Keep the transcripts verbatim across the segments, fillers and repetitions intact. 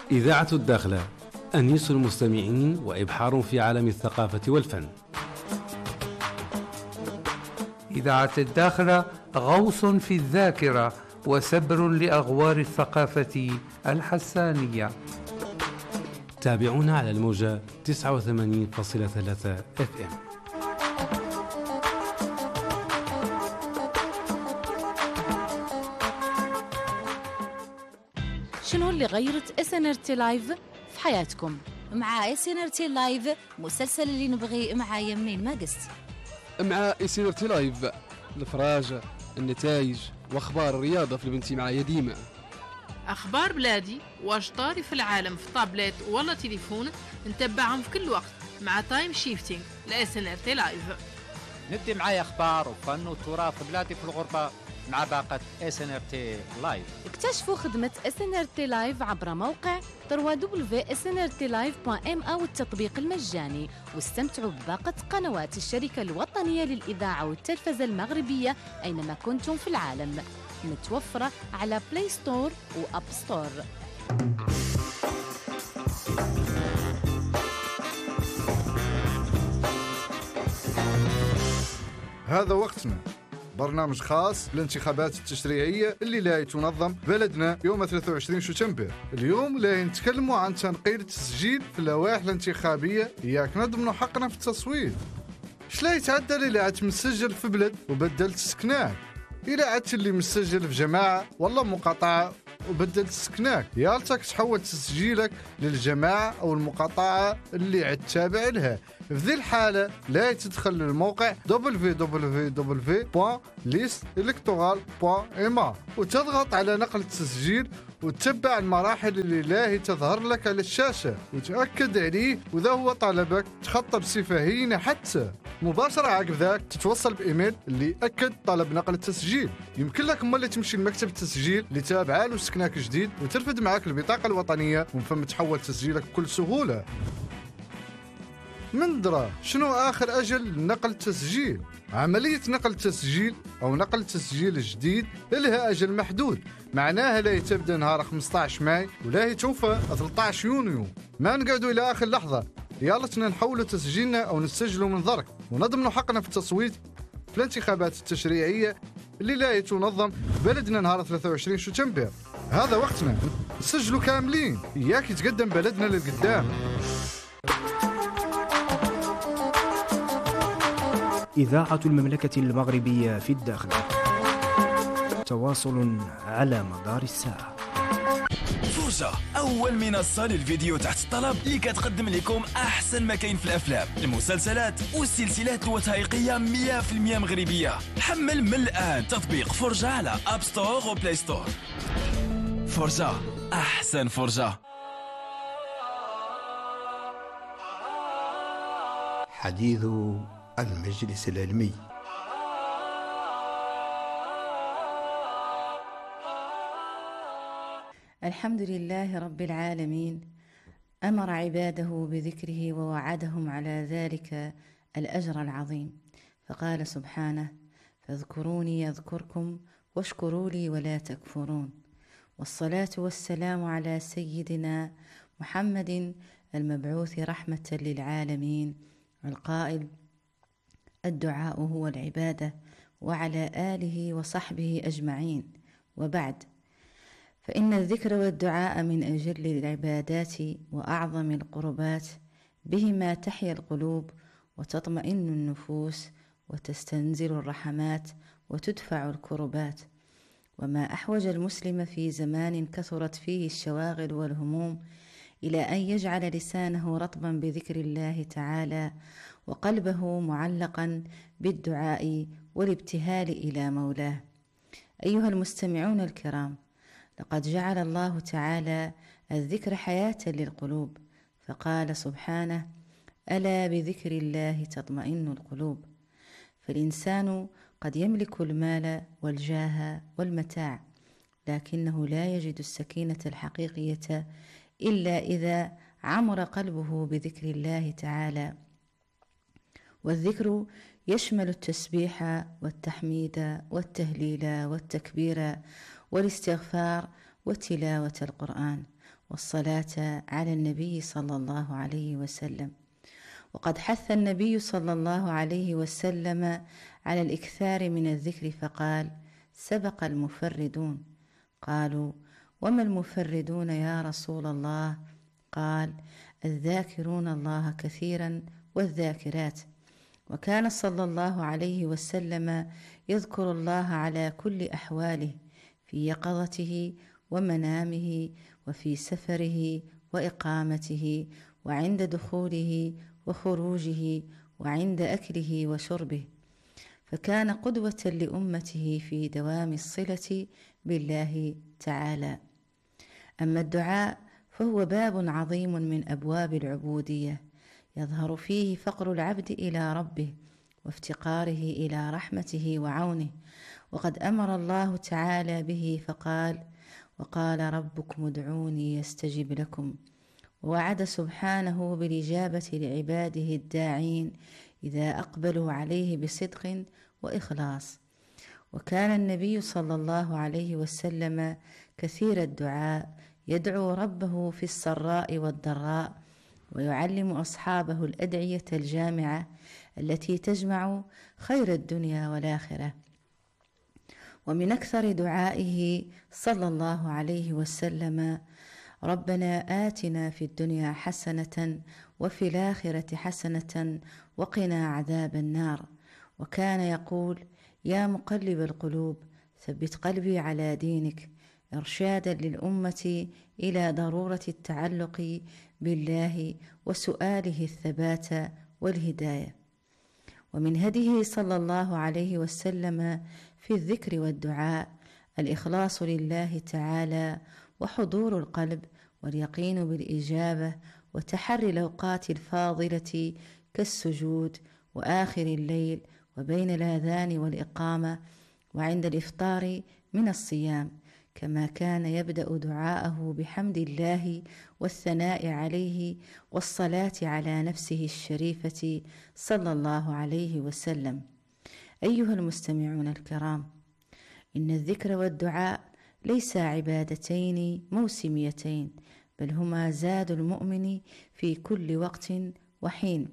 إذاعة الداخلة، أنيس المستمعين وإبحار في عالم الثقافة والفن. إذاعة الداخلة غوص في الذاكرة وسبر لأغوار الثقافة الحسانية. تابعونا على الموجة تسعة وثمانين فاصلة ثلاثة اف ام. شنو اللي غيرت اس ان ار تي لايف في حياتكم؟ مع اس ان ار تي لايف مسلسل اللي نبغي معايا منين ما قست. مع اس ان ار تي لايف الفراج، النتائج واخبار الرياضه في البنتي معايا ديما. اخبار بلادي واش طاري في العالم في طابلت ولا تليفون نتبعهم في كل وقت مع تايم شيفتينج لاس ان ار تي لايف. ندي معايا اخبار وفن وتراث بلادي في الغربه مع باقة اس ان ار تي لايف. اكتشفوا خدمة اس ان ار تي لايف عبر موقع دبليو دبليو دبليو دوت اس ان ار تي لايف دوت ام او التطبيق المجاني، واستمتعوا بباقة قنوات الشركة الوطنية للإذاعة والتلفزة المغربية أينما كنتم في العالم، متوفرة على بلاي ستور وأب ستور. هذا وقتنا، برنامج خاص بالانتخابات التشريعية اللي لا تنظم بلدنا يوم ثلاثة وعشرين شتنبر. اليوم لا نتكلموا عن تنقيل التسجيل في اللوائح الانتخابية، إياك نضمنوا حقنا في التصويت. شلا يتعدل إلا عدت مسجل في بلد وبدلت سكناك، إلا عدت اللي مسجل في جماعة والله مقاطعة وبدلت سكناك، يالتك تحول تسجيلك للجماعة أو المقاطعة اللي عد تابع لها. في ذي الحالة لا تدخل للموقع دبليو دبليو دبليو دوت ليست إلكتورال دوت إم إيه وتضغط على نقل التسجيل وتتبع المراحل اللي لاهي تظهر لك على الشاشة وتأكد عليه، وإذا هو طلبك تخطى بصفة هينة حتى مباشرة عقب ذاك تتوصل بإيميل اللي أكد طلب نقل التسجيل. يمكن لك أما اللي تمشي لمكتب التسجيل اللي تابعه له سكناك جديد وترفد معك البطاقة الوطنية ومن ثم تحول تسجيلك بكل سهولة. من درا شنو آخر أجل نقل التسجيل؟ عملية نقل التسجيل أو نقل التسجيل الجديد لها أجل محدود، معناها لا تبدأ نهار خمسة عشر ماي ولا توفى ثلاثة عشر يونيو. ما نقعدوا إلى آخر لحظة، يالتنا نحولوا تسجيلنا أو نسجلوا من ضرك ونضمنوا حقنا في التصويت في الانتخابات التشريعية اللي لا تنظم بلدنا نهار ثلاثة وعشرين شتنبر. هذا وقتنا نسجلوا كاملين، إياك يتقدم بلدنا للقدام. إذاعة المملكة المغربية في الداخل، تواصل على مدار الساعة. فرجة، أول منصة للفيديو تحت الطلب اللي كتقدم لكم أحسن ما كاين في الأفلام، المسلسلات والسلسلات الوثائقية مية بالمية مغربية. حمل من الآن تطبيق فرجة على أب ستور وبلاي ستور. فرجة، أحسن فرجة. حديث المجلس العلمي. الحمد لله رب العالمين، أمر عباده بذكره ووعدهم على ذلك الأجر العظيم، فقال سبحانه: فاذكروني يذكركم واشكروا لي ولا تكفرون. والصلاة والسلام على سيدنا محمد المبعوث رحمة للعالمين القائل: الدعاء هو العبادة، وعلى آله وصحبه أجمعين، وبعد، فإن الذكر والدعاء من أجل العبادات وأعظم القربات، بهما تحيا القلوب وتطمئن النفوس وتستنزل الرحمات وتدفع الكربات. وما أحوج المسلم في زمان كثرت فيه الشواغل والهموم إلى أن يجعل لسانه رطبا بذكر الله تعالى وقلبه معلقا بالدعاء والابتهال إلى مولاه. أيها المستمعون الكرام، لقد جعل الله تعالى الذكر حياة للقلوب، فقال سبحانه: ألا بذكر الله تطمئن القلوب. فالإنسان قد يملك المال والجاه والمتاع، لكنه لا يجد السكينة الحقيقية إلا إذا عمر قلبه بذكر الله تعالى. والذكر يشمل التسبيح والتحميد والتهليل والتكبير والاستغفار وتلاوة القرآن. والصلاة على النبي صلى الله عليه وسلم. وقد حث النبي صلى الله عليه وسلم على الإكثار من الذكر فقال: سبق المفردون. قالوا: وما المفردون يا رسول الله؟ قال: الذاكرون الله كثيرا والذاكرات. وكان صلى الله عليه وسلم يذكر الله على كل أحواله، في يقظته ومنامه وفي سفره وإقامته وعند دخوله وخروجه وعند أكله وشربه، فكان قدوة لأمته في دوام الصلة بالله تعالى. أما الدعاء فهو باب عظيم من أبواب العبودية، يظهر فيه فقر العبد إلى ربه وافتقاره إلى رحمته وعونه، وقد أمر الله تعالى به فقال: وقال ربكم ادعوني يستجب لكم. ووعد سبحانه بالإجابة لعباده الداعين إذا أقبلوا عليه بصدق وإخلاص. وكان النبي صلى الله عليه وسلم كثير الدعاء، يدعو ربه في السراء والضراء، ويعلم أصحابه الأدعية الجامعة التي تجمع خير الدنيا والآخرة. ومن أكثر دعائه صلى الله عليه وسلم: ربنا آتنا في الدنيا حسنة وفي الآخرة حسنة وقنا عذاب النار. وكان يقول: يا مقلب القلوب ثبت قلبي على دينك، إرشادا للأمة إلى ضرورة التعلق بالله وسؤاله الثبات والهداية. ومن هديه صلى الله عليه وسلم في الذكر والدعاء الإخلاص لله تعالى وحضور القلب واليقين بالإجابة وتحري الأوقات الفاضلة كالسجود وآخر الليل وبين الآذان والإقامة وعند الإفطار من الصيام، كما كان يبدأ دعاءه بحمد الله والثناء عليه والصلاة على نفسه الشريفة صلى الله عليه وسلم. أيها المستمعون الكرام، إن الذكر والدعاء ليس عبادتين موسميتين، بل هما زاد المؤمن في كل وقت وحين.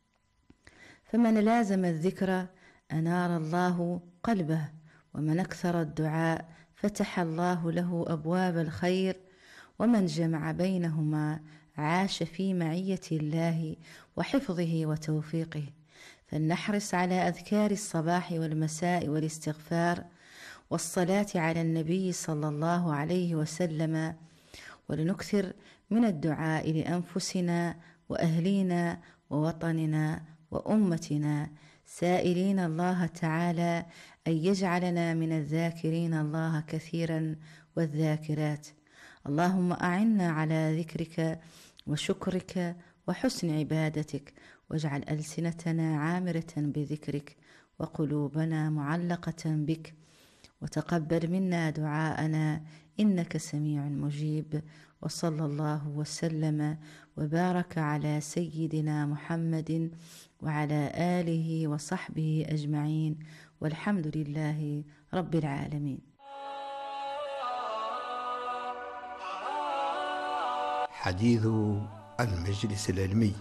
فمن لازم الذكر أنار الله قلبه، ومن أكثر الدعاء فتح الله له أبواب الخير، ومن جمع بينهما عاش في معية الله وحفظه وتوفيقه. فلنحرص على أذكار الصباح والمساء والاستغفار والصلاة على النبي صلى الله عليه وسلم، ولنكثر من الدعاء لأنفسنا وأهلينا ووطننا وأمتنا، سائلين الله تعالى أن يجعلنا من الذاكرين الله كثيرا والذاكرات. اللهم أعنا على ذكرك وشكرك وحسن عبادتك، واجعل ألسنتنا عامرة بذكرك وقلوبنا معلقة بك، وتقبل منا دعاءنا إنك سميع مجيب. وصلى الله وسلم وبارك على سيدنا محمد وعلى آله وصحبه أجمعين، والحمد لله رب العالمين. حديث المجلس العلمي.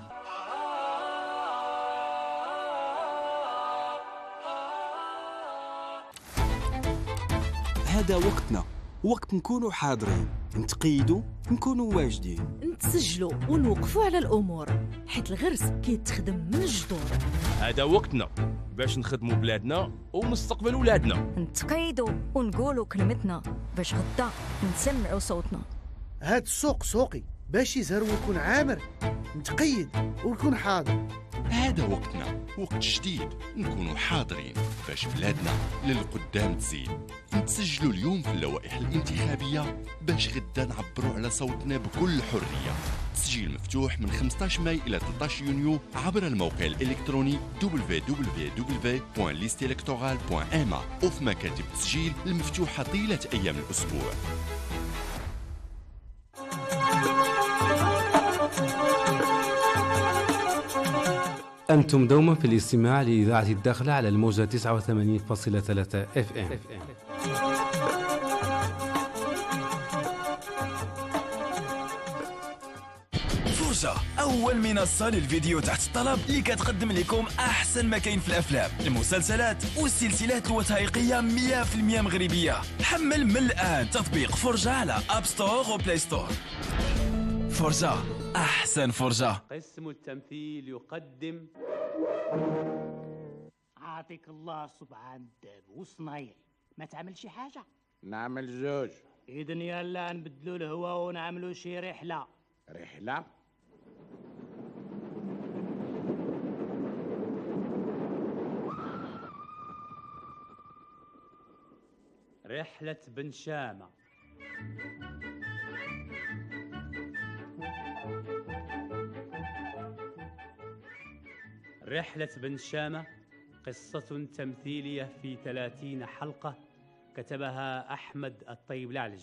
هذا وقتنا، وقت نكونوا حاضرين، نتقيدوا، نكونوا واجدين، نتسجلوا ونوقفوا على الأمور، حيت الغرس كيتخدم من الجذور. هذا وقتنا باش نخدموا بلادنا ومستقبل ولادنا، نتقيدوا ونقولوا كلمتنا باش غدا نسمعوا صوتنا. هاد السوق سوقي باش يزهر ويكون عامر، نتقيد ونكون حاضر. هذا وقتنا، وقت جديد نكونوا حاضرين باش بلادنا للقدام تزيد. نتسجلوا اليوم في اللوائح الانتخابية باش غدا نعبروا على صوتنا بكل حرية. تسجيل مفتوح من خمسطاش ماي إلى ثلاثة عشر يونيو عبر الموقع الإلكتروني دبليو دبليو دبليو دوت ليست إلكتورال دوت إم إيه وفي مكاتب التسجيل المفتوحة طيلة أيام الأسبوع. أنتم دوما في الاستماع لإذاعة الداخلة على الموجة تسعة وثمانين فاصلة ثلاثة إف إم. فرجة أول منصة للفيديو تحت الطلب اللي كتقدم لكم أحسن ما كاين في الأفلام المسلسلات والسلسلات الوثائقية مية في المية مغربية. حمل من الآن تطبيق فرجة على أب ستور وبلاي ستور. فرجة أحسن فرجة. قسم التمثيل يقدم عاطيك الله سبحان الداب وصنايعي ما تعمل شي حاجة. نعمل زوج. إذن يلا نبدلوا الهوا ونعملوا شي رحلة. رحلة؟ رحلة بن شامة. رحلة بن شامة قصة تمثيلية في ثلاثين حلقة كتبها أحمد الطيب لعلج.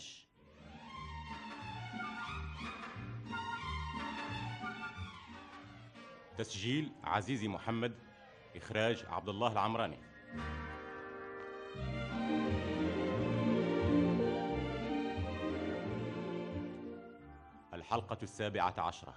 تسجيل عزيزي محمد، إخراج عبد الله العمراني. الحلقة السابعة عشرة.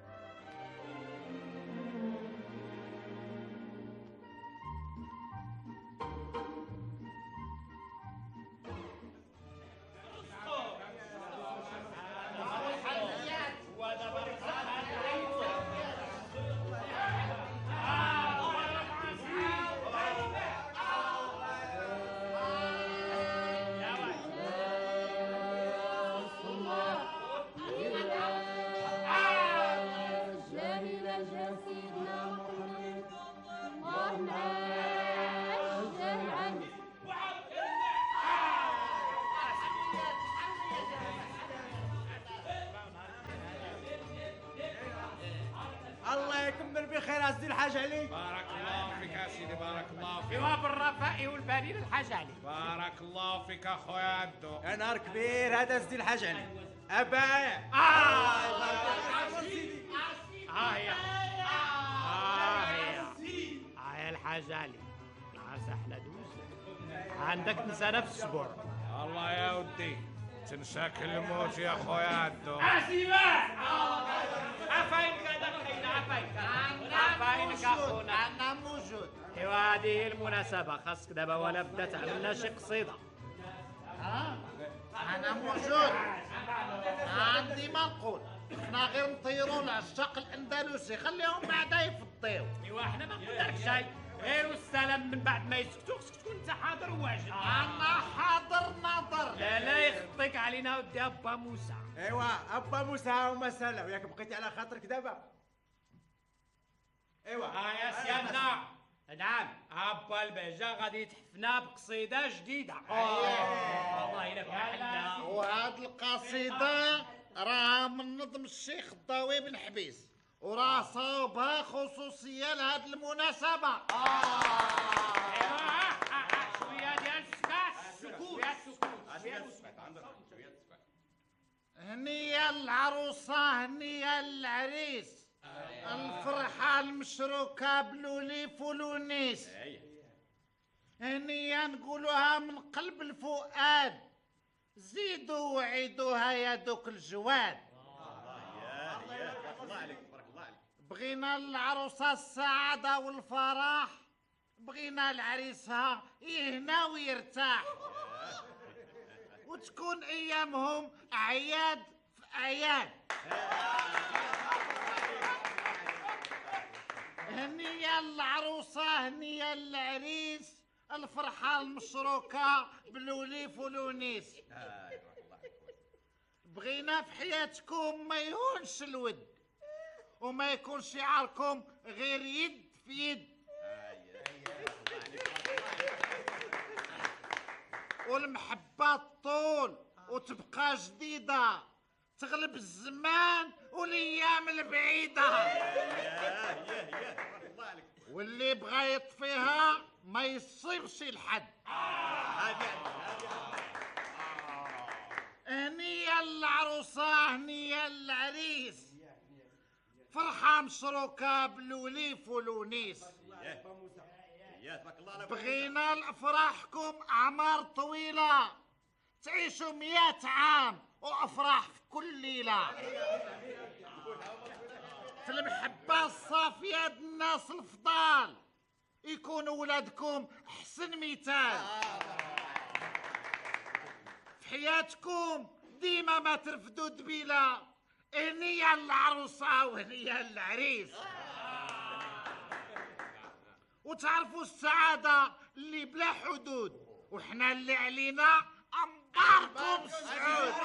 الله يكمل بخير اسدي الحاج علي. بارك الله فيك يا سيدي، بارك الله فيك. ايوا بالرفاء والبنين الحاج علي. بارك الله فيك اخويا عبدو. يا نهار كبير هذا اسدي الحاج علي. ابايا اه اه يا اه يا اه يا الحاج علي. نهار سحلة دوز عندك تنسى نفس السبوع. الله يا ودي تنساك الموت يا اخويا عبدو. اسيباه عفاينك هذاك الحين عفاينك عفاينك اخونا. انا موجود. ايوا هذه المناسبة خاصك دابا ولا بدا تعمل لنا شي قصيدة. اه انا موجود. عندي ما نقول، احنا غير نطيروا العشاق الاندلسي خليهم بعدا يفضيو. ايوا احنا ما نقول لك شيء غير والسلام من بعد ما يسكتوا خصك تكون انت حاضر وواجد. انا حاضر ناظر. لا لا يخطيك علينا ودي ابا موسى. ايوا ابا موسى ومساله وياك بقيتي على خاطرك دابا. ايوا ها يا سيادنا. نعم ابا البهجه غادي يتحفنا بقصيده جديده. اه والله الا بحالنا. وهاد القصيده راها من نظم الشيخ الضوي بن حبيس وراه صوبها خصوصيه لهاد المناسبه. اه ايوا شويه ديال السكات. سكوت شويه السكوت. هنية العروسة هنية العريس. الفرحة المشروكة بلوليف ولونيس. هنية نقولوها من قلب الفؤاد. زيدوا وعيدوها يا دوك الجواد. بغينا العروسة السعادة والفرح، بغينا العريسها يهنا ويرتاح، وتكون ايامهم اعياد في اعياد. هنية العروسة هنية العريس، الفرحة المشروكة بلوليف ولونيس. بغينا في حياتكم ما يهونش الود، وما يكون شعاركم غير يد في يد، والمحبة طول وتبقى جديدة تغلب الزمان والايام البعيدة. واللي بغى يطفيها ما يصيبش لحد. هنية العروسة هنية العريس، فرحة مشروكة بلوليف ولونيس. بغينا لأفراحكم أعمار طويلة، تعيشوا مئة عام وأفراح في كل ليلة. في المحبة الصافية د الناس الفضال يكونوا ولادكم احسن مثال. في حياتكم ديما ما ترفدوا دبيله، هنيا العروسه وهنيا العريس، وتعرفوا السعاده اللي بلا حدود، وحنا اللي علينا انباركم سعود.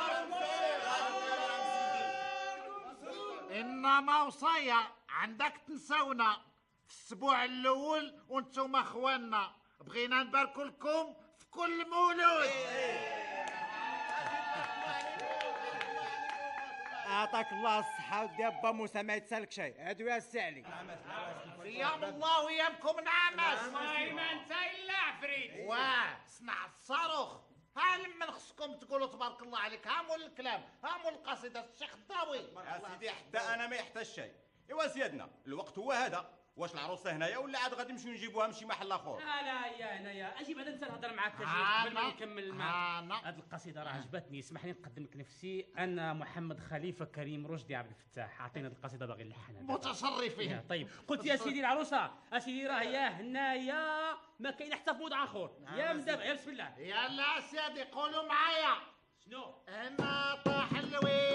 انما وصايا عندك تنسونا في الاسبوع الاول وانتم اخواننا، بغينا نبارك لكم في كل مولود. اعطاك الله الصحة ودي ابا موسى ما يتسالك شيء. هادو يا السعلي ايام الله ويامكم نعمس. والله ما انت الا عفريت. واه صنع الصاروخ. ها لما خصكم تقولوا تبارك الله عليك، ها مول الكلام، ها مول القصيده الشيخ الضاوي. يا سيدي حتى انا ما يحتاج شيء. ايوا سيادنا الوقت هو هذا، واش العروسه هنايا ولا عاد غادي نمشيو نجيبوها من شي محل اخر؟ لا لا يا هنايا اجي بعدا انت نهضر معاك قبل ما نكمل معاك. هاد القصيده راه عجبتني، اسمح لي نقدم لك نفسي. انا محمد خليفه كريم رشدي عبد الفتاح، عطينا هاد القصيده باغي نلحنها. متصرفين. طيب قلت يا سيدي العروسه، اسيدي راه يا هنايا ما كاين حتى في موضع اخر. يا مدابع يا بسم الله. يلا سيدي قولوا معايا. شنو؟ هنا طاح الويل